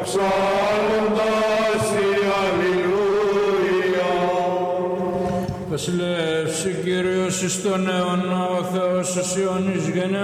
ψάλλοντας η αλληλούια. Βασιλεύς Κύριος εις τον αιώνα, ο Θεός οσιονής γενναίας,